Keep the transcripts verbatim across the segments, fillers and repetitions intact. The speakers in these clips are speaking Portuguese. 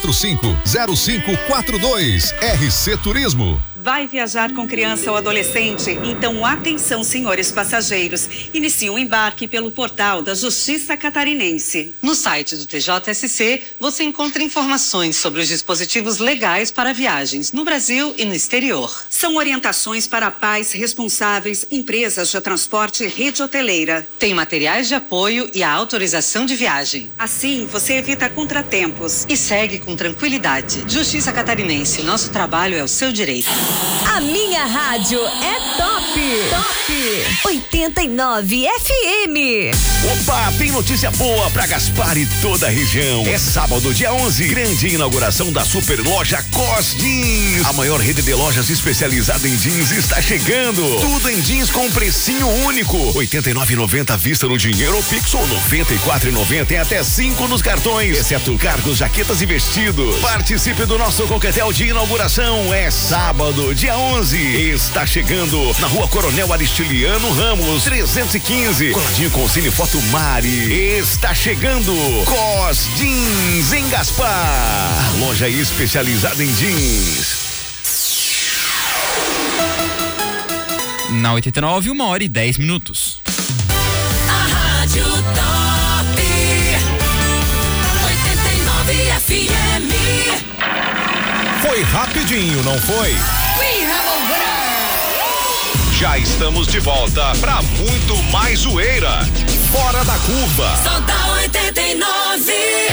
quatro cinco zero cinco quatro dois. R C Turismo. Vai viajar com criança ou adolescente? Então atenção, senhores passageiros. Inicie o embarque pelo portal da Justiça Catarinense. No site do T J S C, você encontra informações sobre os dispositivos legais para viagens no Brasil e no exterior. São orientações para pais responsáveis, empresas de transporte e rede hoteleira. Tem materiais de apoio e a autorização de viagem. Assim, você evita contratempos. E segue com tranquilidade. Justiça Catarinense, nosso trabalho é o seu direito. A minha rádio é top! Top! oitenta e nove F M. Opa, tem notícia boa pra Gaspar e toda a região. É sábado, dia onze, grande inauguração da super loja Cos Jeans. A maior rede de lojas especializada em jeans está chegando. Tudo em jeans com precinho único. oitenta e nove reais e noventa centavos à vista no dinheiro ou Pix ou noventa e quatro reais e noventa centavos em até cinco nos cartões, exceto cargos, jaquetas e vestidos. Participe do nosso coquetel de inauguração. É sábado, dia onze. Está chegando na Rua Coronel Aristiliano Ramos, trezentos e quinze. Coladinho com o Cine Foto Mari. Está chegando Cos Jeans em Gaspar. Loja especializada em jeans. Na oitenta e nove, uma hora e dez minutos. A Rádio Top oitenta e nove F M. Foi rapidinho, não foi? We have a winner. Já estamos de volta para muito mais zoeira. Fora da curva. Só da oitenta e nove.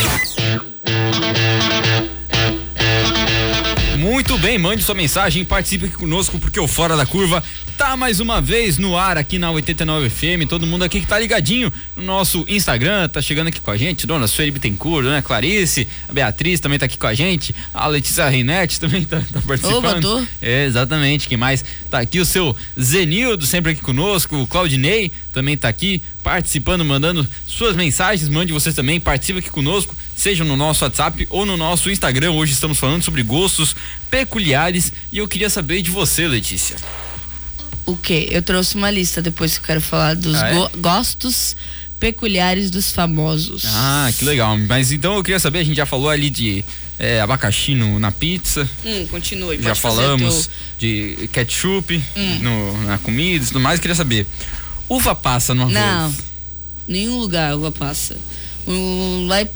Muito bem, mande sua mensagem, participe aqui conosco, porque o Fora da Curva tá mais uma vez no ar aqui na oitenta e nove F M. Todo mundo aqui que tá ligadinho no nosso Instagram, tá chegando aqui com a gente, dona Sueli Bittencourt, dona Clarice, a Beatriz também tá aqui com a gente, a Letícia Reinete também tá, tá participando. Opa, tô. É, exatamente, quem mais tá aqui? O seu Zenildo, sempre aqui conosco, o Claudinei também tá aqui participando, mandando suas mensagens. Mande vocês também, participe aqui conosco, seja no nosso WhatsApp ou no nosso Instagram. Hoje estamos falando sobre gostos peculiares e eu queria saber de você, Letícia. O quê? Eu trouxe uma lista depois que eu quero falar dos ah, é? go- gostos peculiares dos famosos. Ah, que legal. Mas então eu queria saber, a gente já falou ali de é, abacaxi no, na pizza. Hum, continue. Já falamos teu... de ketchup hum. no, na comida e tudo mais. Eu queria saber, uva passa no arroz? Não, nenhum lugar uva passa. Um, vai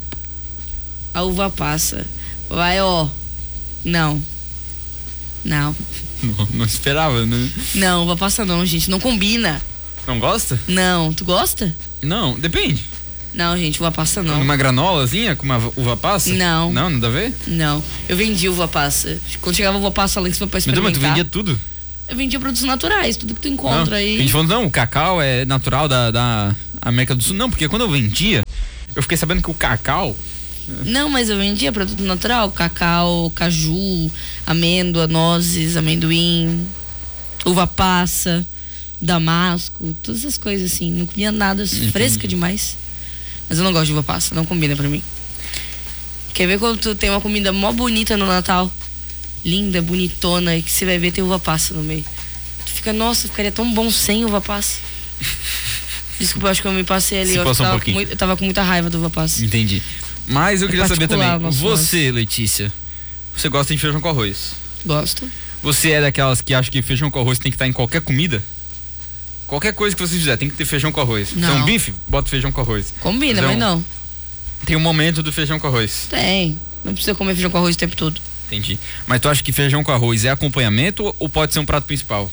a uva passa. Vai, ó. Não. Não. Não, não esperava, né? Não, uva passa não, gente. Não combina. Não gosta? Não. Tu gosta? Não, depende. Não, gente, uva passa não. Uma granolazinha com uma uva passa? Não. Não, nada a ver? Não. Eu vendi uva passa. Quando chegava uva passa lá em cima pra experimentar. Mas tu vendia tudo? Eu vendia produtos naturais, tudo que tu encontra não, aí. A gente falou, não, o cacau é natural da, da América do Sul. Não, porque quando eu vendia, eu fiquei sabendo que o cacau... Não, mas eu vendia produto natural, cacau, caju, amêndoa, nozes, amendoim, uva passa, damasco, todas essas coisas assim. Não comia nada, Entendi. Fresca demais. Mas eu não gosto de uva passa, não combina pra mim. Quer ver quando tu tem uma comida mó bonita no Natal? Linda, bonitona, e que você vai ver tem uva passa no meio. Tu fica, nossa, ficaria tão bom sem uva passa. Desculpa, eu acho que eu me passei ali. Eu, um tava com muito, eu tava com muita raiva da uva passa. Entendi. Mas eu é queria saber também, você, nosso. Letícia, você gosta de feijão com arroz? Gosto. Você é daquelas que acha que feijão com arroz tem que estar em qualquer comida? Qualquer coisa que você fizer tem que ter feijão com arroz. Não. Se é um bife, bota feijão com arroz. Combina, mas, é um, mas não. Tem um momento do feijão com arroz. Tem. Não precisa comer feijão com arroz o tempo todo. Entendi. Mas tu acha que feijão com arroz é acompanhamento ou pode ser um prato principal?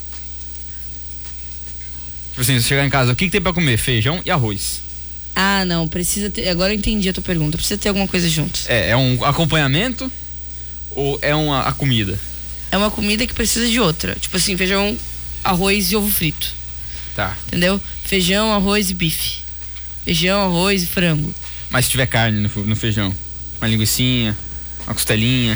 Tipo assim, você chegar em casa, o que, que tem pra comer? Feijão e arroz. Ah, não, precisa ter. Agora eu entendi a tua pergunta. Precisa ter alguma coisa junto. É, é um acompanhamento ou é uma a comida? É uma comida que precisa de outra. Tipo assim, feijão, arroz e ovo frito. Tá. Entendeu? Feijão, arroz e bife. Feijão, arroz e frango. Mas se tiver carne no, no feijão? Uma linguicinha, uma costelinha.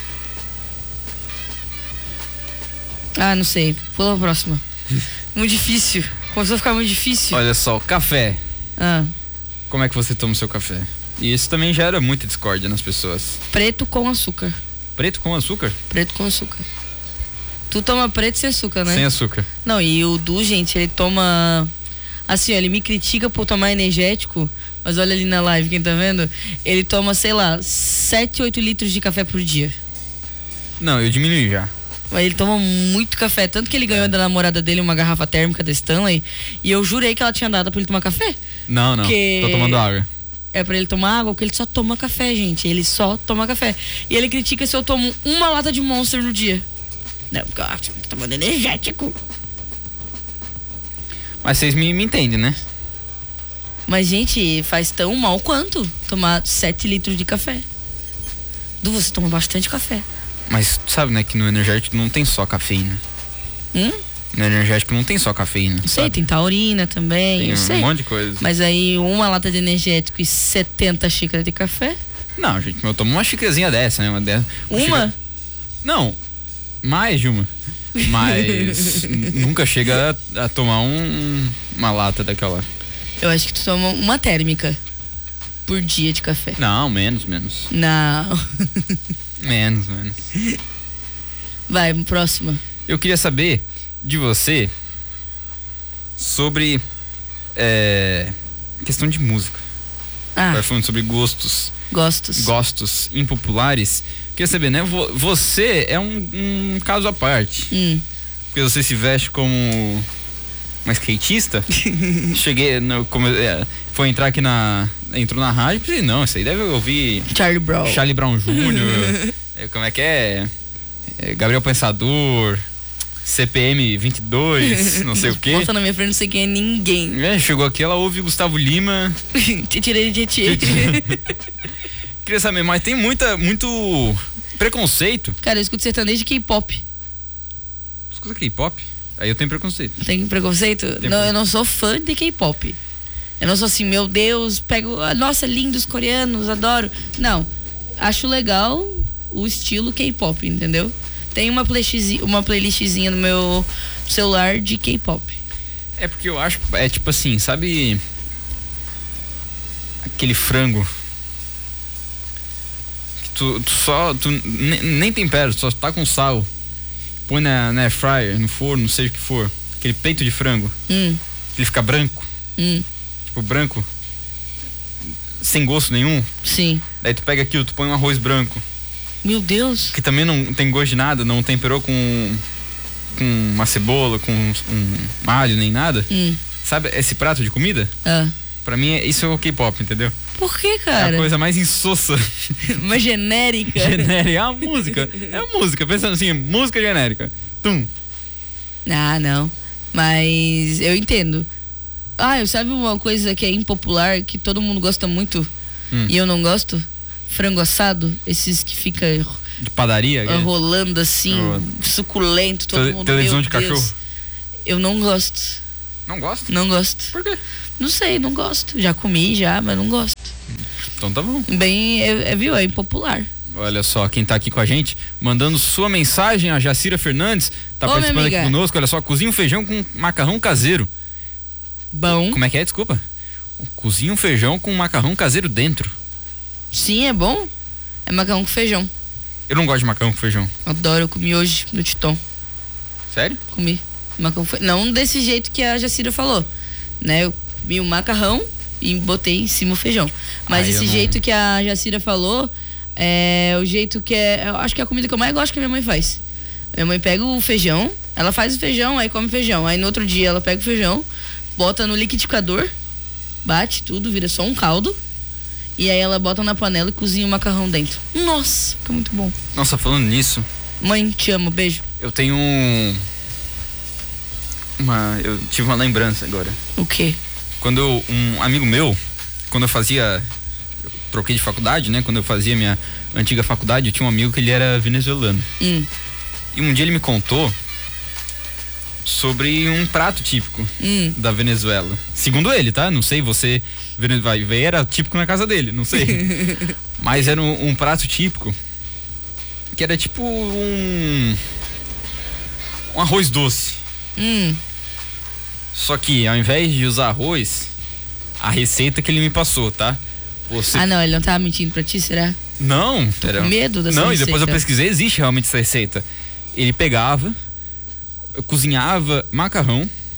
Ah, não sei. Pula pra próxima. Muito difícil. Começou a ficar muito difícil. Olha só, café. Ah. Como é que você toma o seu café? E isso também gera muita discórdia nas pessoas. Preto com açúcar. Preto com açúcar? Preto com açúcar. Tu toma preto sem açúcar, né? Sem açúcar. Não, e o Du, gente, ele toma Assim, ó, ele me critica por tomar energético, mas olha ali na live, quem tá vendo? Ele toma, sei lá, sete, oito litros de café por dia. Não, eu diminui já. Mas ele toma muito café, tanto que ele ganhou da namorada dele uma garrafa térmica da Stanley, e eu jurei que ela tinha dado pra ele tomar café. Não, não, Porque tô tomando água. É pra ele tomar água, porque ele só toma café, gente. Ele só toma café. E ele critica se eu tomo uma lata de Monster no dia. Não, porque eu acho que tô tomando energético. Mas vocês me, me entendem, né? Mas, gente, faz tão mal quanto tomar sete litros de café. Du, você toma bastante café. Mas sabe, né, que no energético não tem só cafeína. Hum? No energético não tem só cafeína. Eu sei, sabe? tem taurina também, Tem eu um sei. monte de coisa. Mas aí uma lata de energético e setenta xícaras de café? Não, gente, eu tomo uma xícarazinha dessa, né? Uma, dessa, Uma? xícara... Não, mais de uma. Mas nunca chega a, a tomar um, uma lata daquela. Eu acho que tu toma uma térmica por dia de café. Não, menos, menos. Não. Menos, menos. Vai, próxima. Eu queria saber de você sobre é, questão de música. Ah, Vai falando sobre gostos. gostos. Gostos impopulares. Queria saber, né? Vo- Você é um, um caso à parte. Hum. Porque você se veste como uma skatista. Cheguei, no, como, é, foi entrar aqui na. Entrou na rádio e pensei, não, isso aí deve ouvir Charlie Brown. Charlie Brown Júnior é, como é que é? É, Gabriel Pensador, C P M vinte e dois, não sei o quê. Bota na minha frente, não sei quem é ninguém. É, chegou aqui, ela ouve Gustavo Lima. Te tirei de ti. Queria saber, mas tem muita, muito preconceito. Cara, eu escuto sertanejo e K-pop. Escuta K-pop? Aí eu tenho preconceito. Tem preconceito? Tem não, pre- eu não sou fã de K-pop. Eu não sou assim, meu Deus, pego, ah, nossa, lindos coreanos, adoro. Não, acho legal o estilo K-pop, entendeu? Tem uma playlistzinha, uma playlistzinha no meu celular de K-pop. É porque eu acho, é tipo assim, sabe aquele frango que tu, tu só, tu ne- nem tempera, só tá com sal, põe na, na air fryer, no forno, não sei o que for, aquele peito de frango, Hum, que ele fica branco, hum, tipo branco, sem gosto nenhum, sim. daí tu pega aquilo, tu põe um arroz branco, Meu Deus. que também não tem gosto de nada, não temperou com com uma cebola, com um, um alho, nem nada, Hum, sabe esse prato de comida? ah. Pra mim, é- isso é o K-pop, entendeu? Por que, É cara? a coisa mais insossa, Uma genérica. genérica. É a música. É a música. Pensando assim, música genérica. Tum. Ah, não. Mas eu entendo. Ah, eu sabe uma coisa que é impopular, que todo mundo gosta muito Hum. e eu não gosto? Frango assado, esses que fica De padaria? aquele? rolando assim, Oh. suculento, todo Tele- mundo. televisão meu de Deus. cachorro? Eu não gosto. Não gosta? Não gosto. Por quê? Não sei, não gosto. Já comi já, mas não gosto. Então tá bom. Bem, é, é, viu? É impopular. Olha só, quem tá aqui com a gente, mandando sua mensagem, a Jacira Fernandes, tá Ô, participando minha aqui amiga. conosco. Olha só, cozinha um feijão com macarrão caseiro. Bom. Como é que é? Desculpa. Cozinha um feijão com macarrão caseiro dentro. Sim, é bom. É macarrão com feijão. Eu não gosto de macarrão com feijão. Adoro, eu comi hoje no Titon. Sério? Comi. Macarrão foi... Não desse jeito que a Jacira falou, né? Eu comi o macarrão e botei em cima o feijão. Mas Ah, eu esse não- jeito que a Jacira falou é o jeito que é... Eu acho que é a comida que eu mais gosto que a minha mãe faz. Minha mãe pega o feijão, ela faz o feijão, aí come feijão. Aí no outro dia ela pega o feijão, bota no liquidificador, bate tudo, vira só um caldo. E aí ela bota na panela e cozinha o macarrão dentro. Nossa, fica muito bom. Nossa, falando nisso, Mãe, te amo, beijo. eu tenho um... Uma... Eu tive uma lembrança agora. O quê? Quando eu- um amigo meu, quando eu fazia, eu troquei de faculdade, né? Quando eu fazia minha antiga faculdade, eu tinha um amigo que ele era venezuelano. Hum, E um dia ele me contou sobre um prato típico hum. da Venezuela. Segundo ele, tá? Não sei, você vene- vai ver, era típico na casa dele, não sei. Mas era um, um prato típico que era tipo um um arroz doce. Hum. Só que ao invés de usar arroz, a receita que ele me passou, tá? Você... Ah, não, ele não tava mentindo pra ti, será? Não, era... com medo dessa Não, e depois eu receita. pesquisei, existe realmente essa receita. Ele pegava, cozinhava macarrão,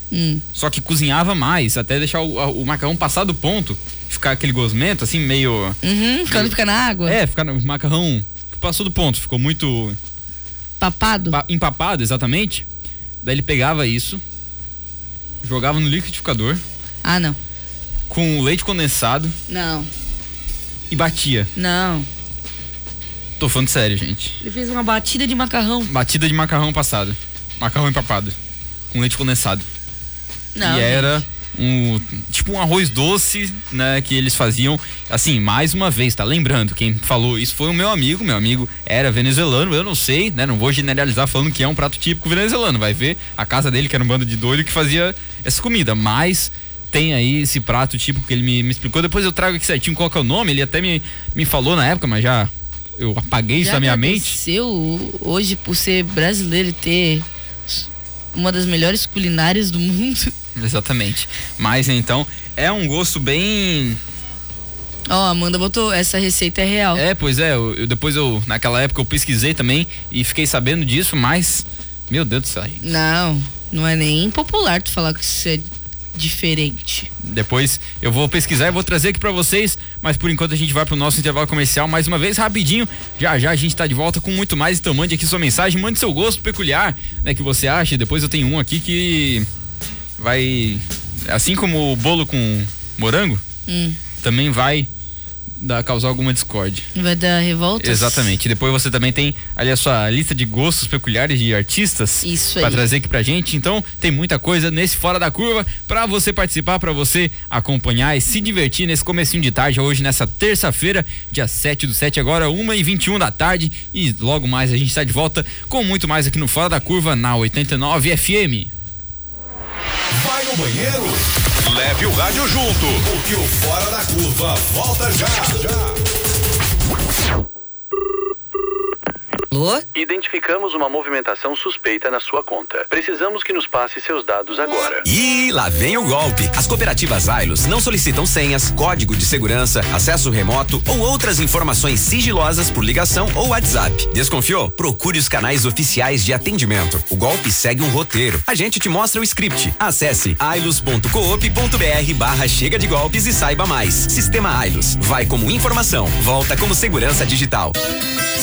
Hum. Só que cozinhava mais, até deixar o, o macarrão passar do ponto, ficar aquele gosmento, assim, meio... Uhum, quando fica na água. É, ficar no macarrão que passou do ponto, ficou muito... Papado? Pa, empapado, exatamente. Daí ele pegava isso, jogava no liquidificador. Ah, não. Com leite condensado. Não. E batia. Não. Tô falando sério, gente. Ele fez uma batida de macarrão. Batida de macarrão passado. Macarrão empapado. Com leite condensado. Não, e era gente. um tipo um arroz doce, né, que eles faziam, assim, mais uma vez, tá lembrando, quem falou isso foi o meu amigo, meu amigo era venezuelano, eu não sei, né, não vou generalizar falando que é um prato típico venezuelano, vai ver a casa dele que era um bando de doido que fazia essa comida, mas tem aí esse prato típico que ele me, me explicou, depois eu trago aqui certinho qual que é o nome, ele até me, me falou na época, mas já eu apaguei isso da minha mente. Eu hoje por ser brasileiro e ter uma das melhores culinárias do mundo. Exatamente. Mas então, é um gosto bem... Ó, oh, Amanda botou, essa receita é real. É, pois é, eu, eu, depois eu, naquela época eu pesquisei também e fiquei sabendo disso, mas, meu Deus do céu, gente. Não, não é nem popular tu falar que isso é diferente. Depois eu vou pesquisar e vou trazer aqui pra vocês, mas por enquanto a gente vai pro nosso intervalo comercial mais uma vez, rapidinho, já já a gente tá de volta com muito mais, então mande aqui sua mensagem, mande seu gosto peculiar, né, que você acha, depois eu tenho um aqui que vai, assim como o bolo com morango, hum. também vai dar, causar alguma discórdia. Vai dar revolta? Exatamente. Depois você também tem ali a sua lista de gostos peculiares de artistas. Isso aí. Pra trazer aqui pra gente. Então, tem muita coisa nesse Fora da Curva pra você participar, pra você acompanhar e se divertir nesse comecinho de tarde, hoje nessa terça-feira, dia sete do sete, agora uma e vinte e um da tarde. E logo mais a gente está de volta com muito mais aqui no Fora da Curva, na oitenta e nove F M. Vai no banheiro? Leve o rádio junto, porque o Fora da Curva volta já. já. Alô? Identificamos uma movimentação suspeita na sua conta. Precisamos que nos passe seus dados agora. Ih, lá vem o golpe. As cooperativas Ailos não solicitam senhas, código de segurança, acesso remoto ou outras informações sigilosas por ligação ou WhatsApp. Desconfiou? Procure os canais oficiais de atendimento. O golpe segue um roteiro. A gente te mostra o script. Acesse ailos ponto coop ponto br barra chega de golpes e saiba mais. Sistema Ailos. Vai como informação, volta como segurança digital.